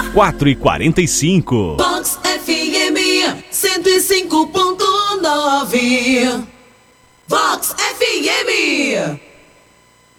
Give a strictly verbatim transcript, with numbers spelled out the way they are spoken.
quatro e quarenta e cinco. Vox F M cento e cinco ponto nove. Vox F M.